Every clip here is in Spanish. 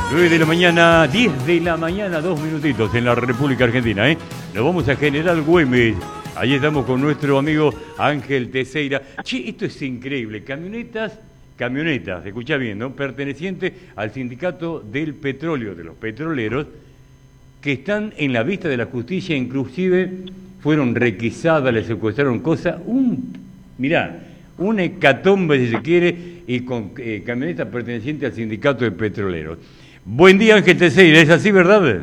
9 de la mañana, 10 de la mañana, 2 minutitos en la República Argentina, ¿eh? Nos vamos a General Güemes. Ahí estamos con nuestro amigo Ángel Teixeira. Che, esto es increíble. Camionetas, escucha bien, ¿no? Pertenecientes al sindicato del petróleo, de los petroleros, que están en la vista de la justicia, inclusive fueron requisadas, les secuestraron cosas. Mirá, una hecatombe, si se quiere, y con camionetas pertenecientes al sindicato de petroleros. Buen día, Ángel Teixeira, ¿es así, verdad?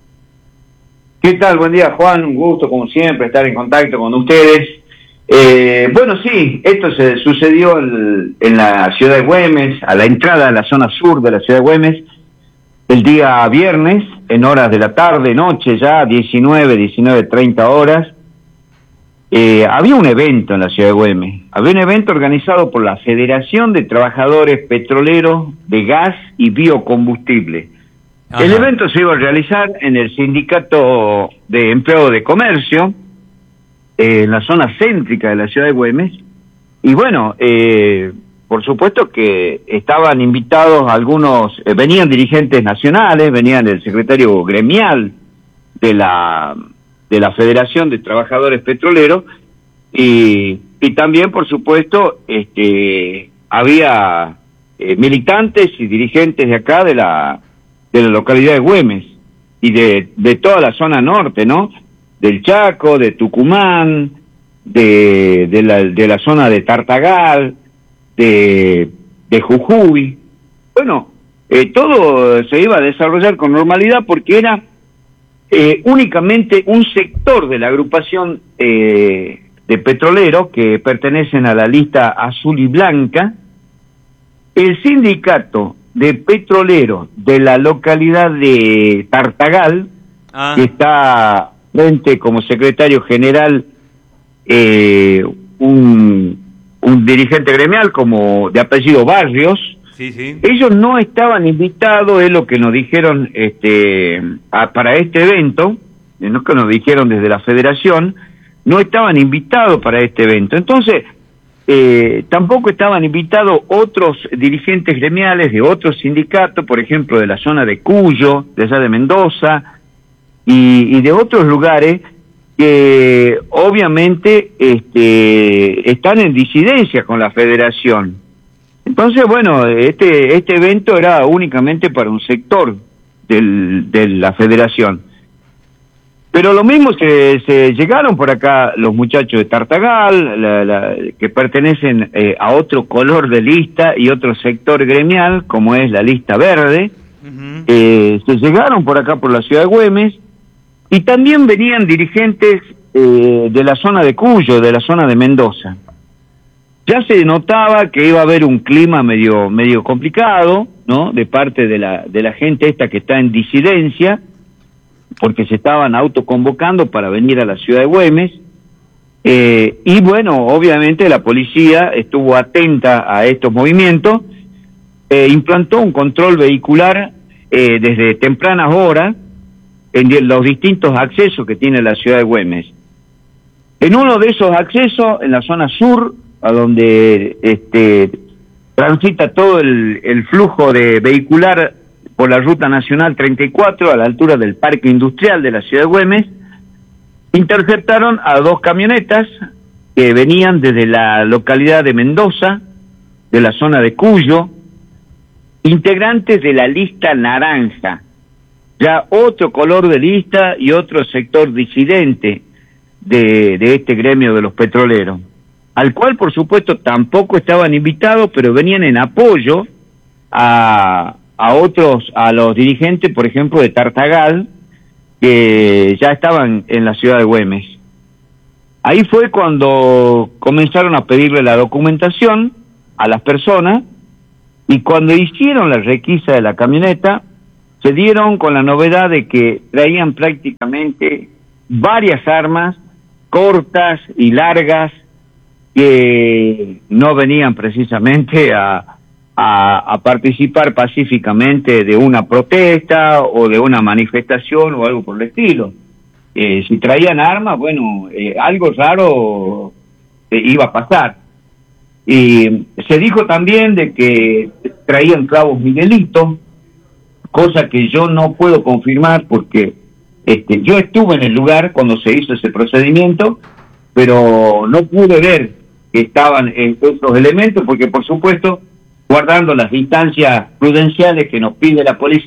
¿Qué tal? Buen día, Juan. Un gusto, como siempre, estar en contacto con ustedes. Bueno, sí, esto se sucedió en la ciudad de Güemes, a la entrada de la zona sur de la ciudad de Güemes, el día viernes, en horas de la tarde, noche ya, 19:30 horas. Había un evento en la ciudad de Güemes. Había un evento organizado por la Federación de Trabajadores Petroleros de Gas y Biocombustible. Ajá. El evento se iba a realizar en el Sindicato de Empleo de Comercio, en la zona céntrica de la ciudad de Güemes. Y bueno, por supuesto que estaban invitados algunos, venían dirigentes nacionales, venían el secretario gremial de la Federación de Trabajadores Petroleros, y también, por supuesto, había militantes y dirigentes de acá de la localidad de Güemes y de toda la zona norte, ¿no? Del Chaco, de Tucumán, de la zona de Tartagal, de Jujuy. Bueno, todo se iba a desarrollar con normalidad porque era únicamente un sector de la agrupación de petroleros que pertenecen a la lista azul y blanca. El sindicato de petroleros de la localidad de Tartagal, que está frente como secretario general un dirigente gremial como de apellido Barrios. Sí, sí. Ellos no estaban invitados, es lo que nos dijeron para este evento, no que nos dijeron desde la federación, no estaban invitados para este evento. Entonces, tampoco estaban invitados otros dirigentes gremiales de otros sindicatos, por ejemplo, de la zona de Cuyo, de allá de Mendoza, y de otros lugares que obviamente están en disidencia con la federación. Entonces, bueno, este evento era únicamente para un sector de la federación. Pero lo mismo se llegaron por acá los muchachos de Tartagal, que pertenecen a otro color de lista y otro sector gremial, como es la lista verde. Uh-huh. Se llegaron por acá por la ciudad de Güemes, y también venían dirigentes de la zona de Cuyo, de la zona de Mendoza. Ya se notaba que iba a haber un clima medio complicado, ¿no? De parte de la gente esta que está en disidencia, porque se estaban autoconvocando para venir a la ciudad de Güemes. Y bueno, obviamente la policía estuvo atenta a estos movimientos, implantó un control vehicular desde tempranas horas en los distintos accesos que tiene la ciudad de Güemes. En uno de esos accesos, en la zona sur, a donde transita todo el flujo de vehicular por la Ruta Nacional 34, a la altura del Parque Industrial de la ciudad de Güemes, interceptaron a dos camionetas que venían desde la localidad de Mendoza, de la zona de Cuyo, integrantes de la lista naranja, ya otro color de lista y otro sector disidente de este gremio de los petroleros, al cual por supuesto tampoco estaban invitados, pero venían en apoyo a los dirigentes, por ejemplo, de Tartagal, que ya estaban en la ciudad de Güemes. Ahí fue cuando comenzaron a pedirle la documentación a las personas, y cuando hicieron la requisa de la camioneta, se dieron con la novedad de que traían prácticamente varias armas cortas y largas que no venían precisamente a participar pacíficamente de una protesta o de una manifestación o algo por el estilo. Si traían armas, bueno, algo raro iba a pasar. Y se dijo también de que traían clavos Miguelitos, cosa que yo no puedo confirmar porque yo estuve en el lugar cuando se hizo ese procedimiento, pero no pude ver que estaban esos elementos porque, por supuesto, guardando las distancias prudenciales que nos pide la policía,